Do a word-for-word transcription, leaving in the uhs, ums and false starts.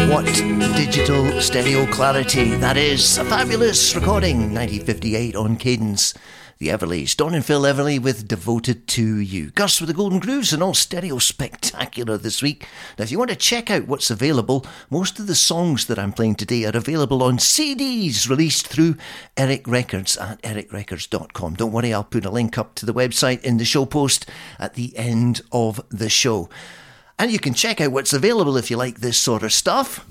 What digital stereo clarity. That is a fabulous recording, nineteen fifty-eight on Cadence. The Everleys, Don and Phil Everly with Devoted to You. Gus with the Golden Grooves and all stereo spectacular this week. Now, if you want to check out what's available, most of the songs that I'm playing today are available on C Ds released through Eric Records at eric records dot com. Don't worry, I'll put a link up to the website in the show post at the end of the show. And you can check out what's available if you like this sort of stuff